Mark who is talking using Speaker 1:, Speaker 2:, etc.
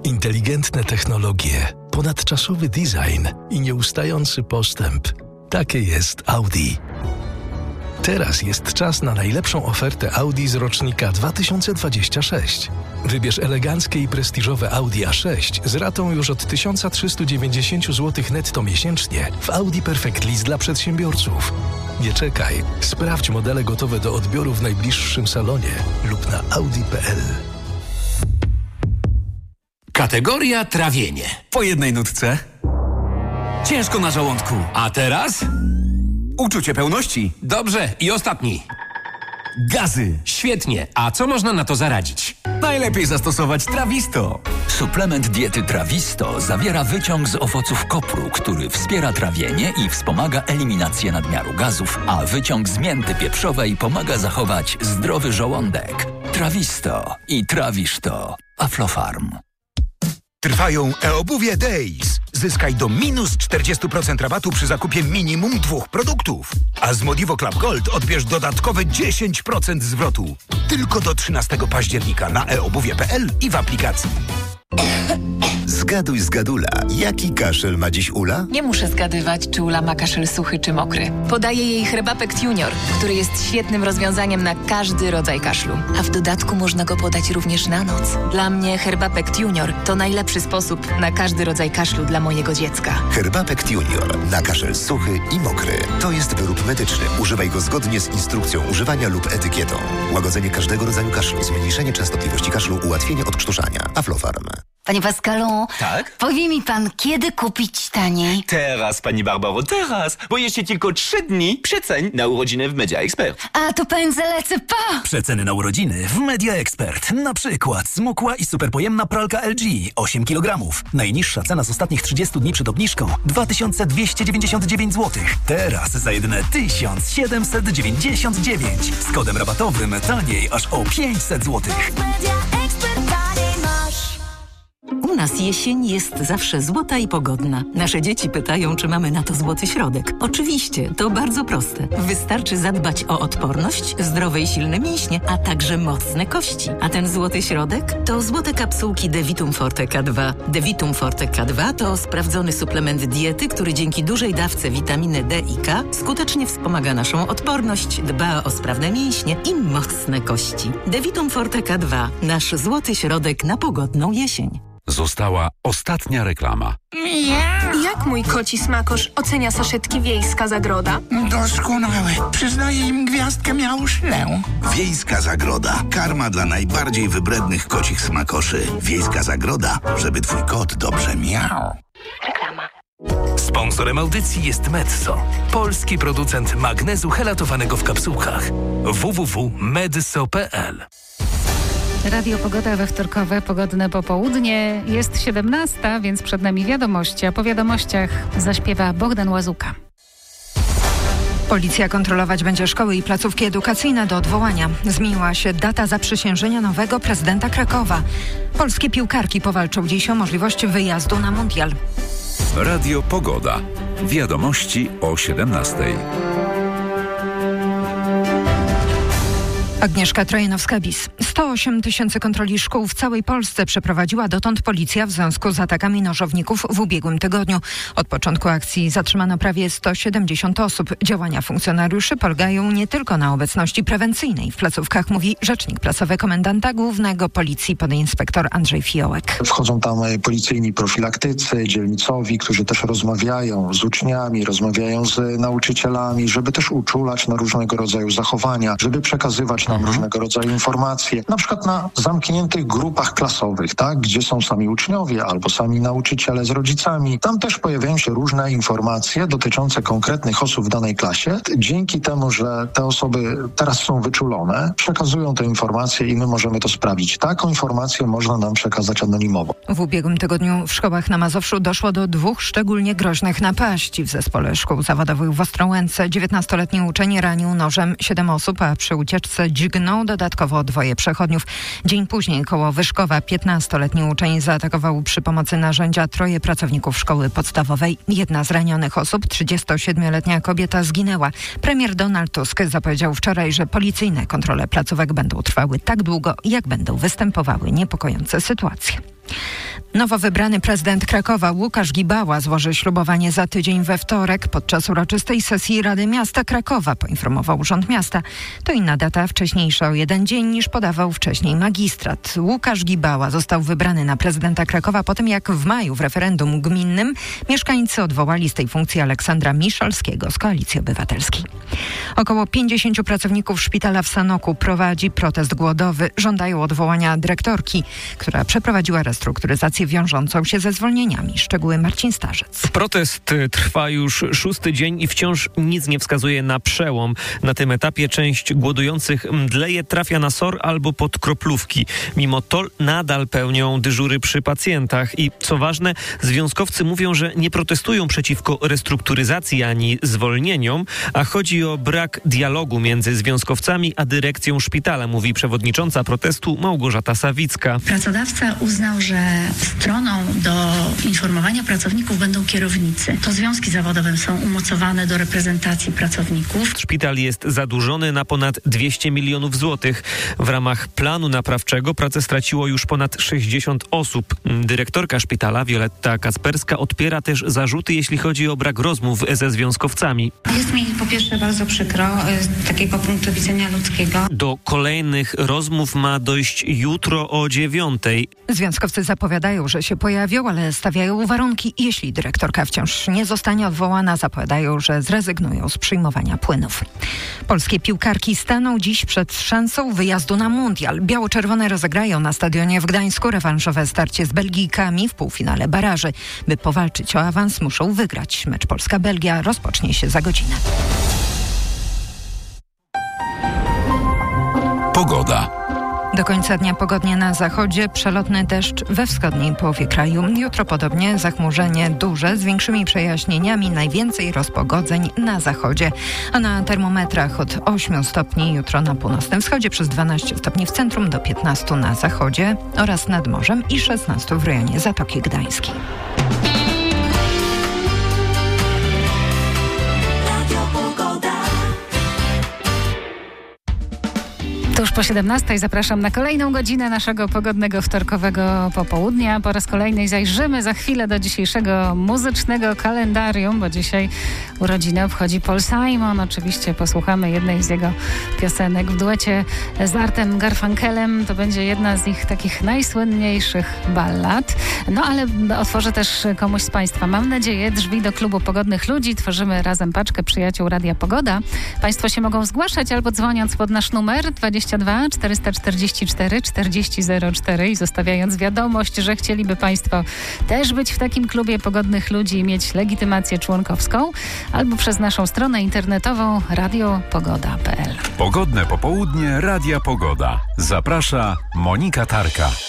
Speaker 1: Inteligentne technologie, ponadczasowy design i nieustający postęp. Takie jest Audi. Teraz jest czas na najlepszą ofertę Audi z rocznika 2026. Wybierz eleganckie i prestiżowe Audi A6 z ratą już od 1390 zł netto miesięcznie w Audi Perfect Lease dla przedsiębiorców. Nie czekaj, sprawdź modele gotowe do odbioru w najbliższym salonie lub na audi.pl.
Speaker 2: Kategoria trawienie.
Speaker 3: Po jednej nutce. Ciężko na żołądku.
Speaker 2: A teraz?
Speaker 3: Uczucie pełności.
Speaker 2: Dobrze, i ostatni.
Speaker 3: Gazy.
Speaker 2: Świetnie, a co można na to zaradzić?
Speaker 3: Najlepiej zastosować Trawisto.
Speaker 4: Suplement diety Trawisto zawiera wyciąg z owoców kopru, który wspiera trawienie i wspomaga eliminację nadmiaru gazów, a wyciąg z mięty pieprzowej pomaga zachować zdrowy żołądek. Trawisto i trawisz to. Aflofarm.
Speaker 5: Trwają e-obuwie Days. Zyskaj do minus 40% rabatu przy zakupie minimum 2 produktów. A z Modivo Club Gold odbierz dodatkowe 10% zwrotu. Tylko do 13 października na eobuwie.pl i w aplikacji.
Speaker 6: Zgaduj zgadula. Jaki kaszel ma dziś Ula?
Speaker 7: Nie muszę zgadywać, czy Ula ma kaszel suchy czy mokry. Podaję jej Herbapekt Junior, który jest świetnym rozwiązaniem na każdy rodzaj kaszlu. A w dodatku można go podać również na noc. Dla mnie Herbapekt Junior to najlepszy sposób na każdy rodzaj kaszlu dla mojego dziecka.
Speaker 6: Herbapekt Junior na kaszel suchy i mokry. To jest wyrób medyczny. Używaj go zgodnie z instrukcją używania lub etykietą. Łagodzenie każdego rodzaju kaszlu, zmniejszenie częstotliwości kaszlu, ułatwienie odkrztuszania. Aflofarm.
Speaker 8: Panie Pascalu,
Speaker 9: tak?
Speaker 8: Powie mi pan, kiedy kupić taniej?
Speaker 9: Teraz, pani Barbaro, teraz, bo jeszcze tylko 3 dni przeceń na urodziny w Media Expert.
Speaker 8: A to pędzę lecę, pa!
Speaker 3: Przeceny na urodziny w Media Expert. Na przykład smukła i superpojemna pralka LG 8 kg. Najniższa cena z ostatnich 30 dni przed obniżką 2299 zł. Teraz za jedyne 1799. Z kodem rabatowym taniej aż o 500 zł.
Speaker 10: U nas jesień jest zawsze złota i pogodna. Nasze dzieci pytają, czy mamy na to złoty środek. Oczywiście, to bardzo proste. Wystarczy zadbać o odporność, zdrowe i silne mięśnie, a także mocne kości. A ten złoty środek to złote kapsułki Devitum Forte K2. Devitum Forte K2 to sprawdzony suplement diety, który dzięki dużej dawce witaminy D i K skutecznie wspomaga naszą odporność, dba o sprawne mięśnie i mocne kości. Devitum Forte K2. Nasz złoty środek na pogodną jesień.
Speaker 11: Została ostatnia reklama.
Speaker 12: Jak mój koci smakosz ocenia saszetki Wiejska Zagroda?
Speaker 13: Doskonałe. Przyznaję im gwiazdkę miałuszlę.
Speaker 14: Wiejska Zagroda. Karma dla najbardziej wybrednych kocich smakoszy. Wiejska Zagroda, żeby twój kot dobrze miał.
Speaker 12: Reklama.
Speaker 1: Sponsorem audycji jest Metso, polski producent magnezu helatowanego w kapsułkach. www.medso.pl.
Speaker 15: Radio Pogoda we wtorkowe, pogodne popołudnie. Jest 17, więc przed nami wiadomości, a po wiadomościach zaśpiewa Bogdan Łazuka.
Speaker 16: Policja kontrolować będzie szkoły i placówki edukacyjne do odwołania. Zmieniła się data zaprzysiężenia nowego prezydenta Krakowa. Polskie piłkarki powalczą dziś o możliwość wyjazdu na mundial.
Speaker 11: Radio Pogoda. Wiadomości o 17.
Speaker 16: Agnieszka Trojanowska-Bis. 108 000 kontroli szkół w całej Polsce przeprowadziła dotąd policja w związku z atakami nożowników w ubiegłym tygodniu. Od początku akcji zatrzymano prawie 170 osób. Działania funkcjonariuszy polegają nie tylko na obecności prewencyjnej w placówkach, mówi rzecznik prasowy komendanta głównego policji podinspektor Andrzej Fiołek.
Speaker 17: Wchodzą tam policyjni profilaktycy, dzielnicowi, którzy też rozmawiają z uczniami, rozmawiają z nauczycielami, żeby też uczulać na różnego rodzaju zachowania, żeby przekazywać nam różnego rodzaju informacje, na przykład na zamkniętych grupach klasowych, tak, gdzie są sami uczniowie albo sami nauczyciele z rodzicami. Tam też pojawiają się różne informacje dotyczące konkretnych osób w danej klasie. Dzięki temu, że te osoby teraz są wyczulone, przekazują te informacje i my możemy to sprawdzić. Taką informację można nam przekazać anonimowo.
Speaker 16: W ubiegłym tygodniu w szkołach na Mazowszu doszło do 2 szczególnie groźnych napaści. W zespole szkół zawodowych w Ostrołęce 19-letni uczeń ranił nożem 7 osób, a przy ucieczce dźgnął dodatkowo 2 przechodniów. Dzień później koło Wyszkowa 15-letni uczeń zaatakował przy pomocy narzędzia 3 pracowników szkoły podstawowej. Jedna z ranionych osób, 37-letnia kobieta, zginęła. Premier Donald Tusk zapowiedział wczoraj, że policyjne kontrole placówek będą trwały tak długo, jak będą występowały niepokojące sytuacje. Nowo wybrany prezydent Krakowa Łukasz Gibała złoży ślubowanie za tydzień we wtorek podczas uroczystej sesji Rady Miasta Krakowa, poinformował Urząd Miasta. To inna data, wcześniejsza o jeden dzień niż podawał wcześniej magistrat. Łukasz Gibała został wybrany na prezydenta Krakowa po tym, jak w maju w referendum gminnym mieszkańcy odwołali z tej funkcji Aleksandra Miszalskiego z Koalicji Obywatelskiej. Około 50 pracowników szpitala w Sanoku prowadzi protest głodowy. Żądają odwołania dyrektorki, która przeprowadziła restrukturyzację wiążącą się ze zwolnieniami. Szczegóły Marcin Starzec.
Speaker 18: Protest trwa już 6. dzień i wciąż nic nie wskazuje na przełom. Na tym etapie część głodujących mdleje, trafia na SOR albo pod kroplówki. Mimo to nadal pełnią dyżury przy pacjentach i co ważne, związkowcy mówią, że nie protestują przeciwko restrukturyzacji ani zwolnieniom, a chodzi o brak dialogu między związkowcami a dyrekcją szpitala, mówi przewodnicząca protestu Małgorzata Sawicka.
Speaker 19: Pracodawca uznał, że stroną do informowania pracowników będą kierownicy. To związki zawodowe są umocowane do reprezentacji pracowników.
Speaker 18: Szpital jest zadłużony na ponad 200 milionów złotych. W ramach planu naprawczego pracę straciło już ponad 60 osób. Dyrektorka szpitala Wioletta Kasperska odpiera też zarzuty, jeśli chodzi o brak rozmów ze związkowcami.
Speaker 19: Jest mi po pierwsze bardzo przykro z takiego punktu widzenia ludzkiego.
Speaker 18: Do kolejnych rozmów ma dojść jutro o 9:00.
Speaker 16: Związkowcy zapowiadają, że się pojawią, ale stawiają warunki. Jeśli dyrektorka wciąż nie zostanie odwołana, zapowiadają, że zrezygnują z przyjmowania płynów. Polskie piłkarki staną dziś przed szansą wyjazdu na mundial. Biało-czerwone rozegrają na stadionie w Gdańsku rewanżowe starcie z Belgijkami w półfinale baraży. By powalczyć o awans, muszą wygrać. Mecz Polska-Belgia rozpocznie się za godzinę.
Speaker 11: Pogoda.
Speaker 16: Do końca dnia pogodnie na zachodzie, przelotny deszcz we wschodniej połowie kraju. Jutro podobnie, zachmurzenie duże z większymi przejaśnieniami, najwięcej rozpogodzeń na zachodzie. A na termometrach od 8 stopni jutro na północnym wschodzie, przez 12 stopni w centrum, do 15 na zachodzie oraz nad morzem i 16 w rejonie Zatoki Gdańskiej.
Speaker 15: Tuż po 17:00 zapraszam na kolejną godzinę naszego pogodnego wtorkowego popołudnia. Po raz kolejny zajrzymy za chwilę do dzisiejszego muzycznego kalendarium, bo dzisiaj urodziny obchodzi Paul Simon. Oczywiście posłuchamy jednej z jego piosenek w duecie z Artem Garfunkelem. To będzie jedna z ich takich najsłynniejszych ballad. No ale otworzę też komuś z Państwa, mam nadzieję, drzwi do klubu Pogodnych Ludzi. Tworzymy razem paczkę przyjaciół Radia Pogoda. Państwo się mogą zgłaszać albo dzwoniąc pod nasz numer 22 444 4004 i zostawiając wiadomość, że chcieliby Państwo też być w takim klubie Pogodnych Ludzi i mieć legitymację członkowską, albo przez naszą stronę internetową radiopogoda.pl.
Speaker 11: Pogodne popołudnie Radia Pogoda. Zaprasza Monika Tarka.